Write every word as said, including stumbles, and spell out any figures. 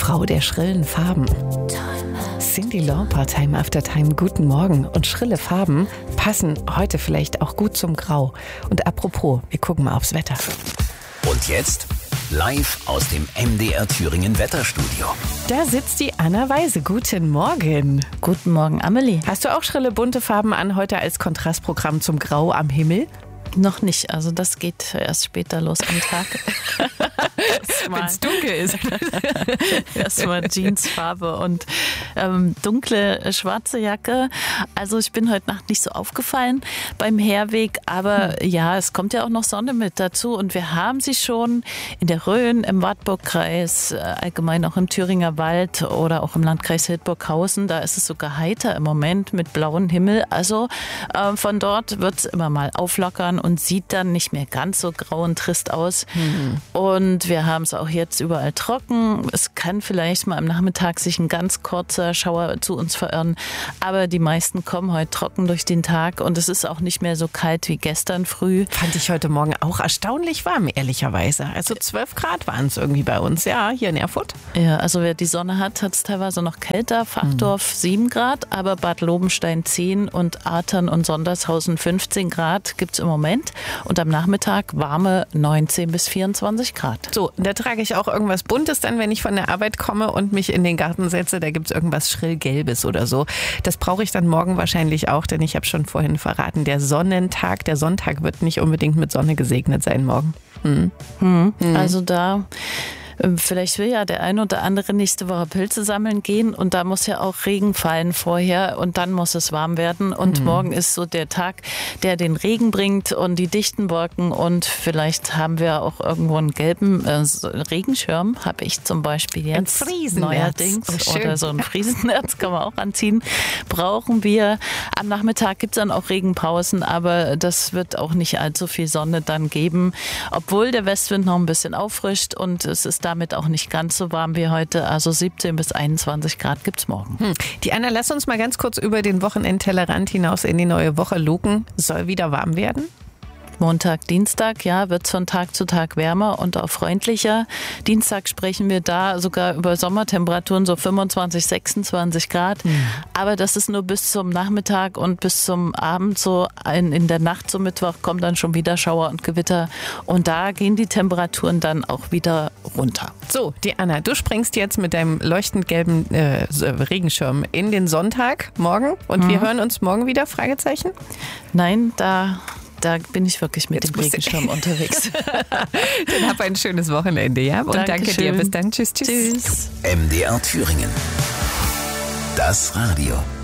Frau der schrillen Farben. Cyndi Lauper, Time After Time, guten Morgen. Und schrille Farben passen heute vielleicht auch gut zum Grau. Und apropos, wir gucken mal aufs Wetter. Und jetzt live aus dem M D R Thüringen Wetterstudio. Da sitzt die Anna Weise. Guten Morgen. Guten Morgen, Amelie. Hast du auch schrille bunte Farben an heute als Kontrastprogramm zum Grau am Himmel? Noch nicht, also das geht erst später los am Tag. Wenn es dunkel ist. Erstmal Jeansfarbe und ähm, dunkle schwarze Jacke. Also ich bin heute Nacht nicht so aufgefallen beim Herweg, aber hm. ja, es kommt ja auch noch Sonne mit dazu und wir haben sie schon in der Rhön, im Wartburgkreis, allgemein auch im Thüringer Wald oder auch im Landkreis Hildburghausen. Da ist es sogar heiter im Moment mit blauem Himmel. Also äh, von dort wird es immer mal auflockern und sieht dann nicht mehr ganz so grau und trist aus. Mhm. Und wir haben es auch jetzt überall trocken. Es kann vielleicht mal am Nachmittag sich ein ganz kurzer Schauer zu uns verirren, aber die meisten kommen heute trocken durch den Tag und es ist auch nicht mehr so kalt wie gestern früh. Fand ich heute Morgen auch erstaunlich warm, ehrlicherweise. Also zwölf Grad waren es irgendwie bei uns, ja, hier in Erfurt. Ja, also wer die Sonne hat, hat es teilweise noch kälter. Fachdorf mhm. sieben Grad, aber Bad Lobenstein zehn und Artern und Sondershausen fünfzehn Grad gibt es im Moment. Und am Nachmittag warme neunzehn bis vierundzwanzig Grad. So, da trage ich auch irgendwas Buntes dann, wenn ich von der Arbeit komme und mich in den Garten setze. Da gibt es irgendwas schrill-Gelbes oder so. Das brauche ich dann morgen wahrscheinlich auch, denn ich habe schon vorhin verraten, der Sonnentag, der Sonntag wird nicht unbedingt mit Sonne gesegnet sein morgen. Hm. Hm. Hm. Also da... Vielleicht will ja der eine oder andere nächste Woche Pilze sammeln gehen und da muss ja auch Regen fallen vorher und dann muss es warm werden und mhm. morgen ist so der Tag, der den Regen bringt und die dichten Wolken und vielleicht haben wir auch irgendwo einen gelben äh, Regenschirm, habe ich zum Beispiel jetzt neuerdings oh, oder so ein Friesennerz kann man auch anziehen, brauchen wir. Am Nachmittag gibt es dann auch Regenpausen, aber das wird auch nicht allzu viel Sonne dann geben, obwohl der Westwind noch ein bisschen auffrischt und es ist damit auch nicht ganz so warm wie heute. Also siebzehn bis einundzwanzig Grad gibt es morgen. Hm. Die Anna, lass uns mal ganz kurz über den Wochenendtellerrand hinaus in die neue Woche luken. Soll wieder warm werden? Montag, Dienstag, ja, wird es von Tag zu Tag wärmer und auch freundlicher. Dienstag sprechen wir da sogar über Sommertemperaturen, so fünfundzwanzig, sechsundzwanzig Grad. Mhm. Aber das ist nur bis zum Nachmittag und bis zum Abend, so in, in der Nacht zum Mittwoch kommen dann schon wieder Schauer und Gewitter. Und da gehen die Temperaturen dann auch wieder runter. So, die Anna, du springst jetzt mit deinem leuchtend gelben äh, Regenschirm in den Sonntag morgen und mhm. wir hören uns morgen wieder, Fragezeichen? Nein, da... Da bin ich wirklich mit Jetzt dem Regenschirm unterwegs. Dann hab ein schönes Wochenende, ja? Und Dankeschön. Danke dir. Bis dann. Tschüss, tschüss. Tschüss. M D R Thüringen. Das Radio.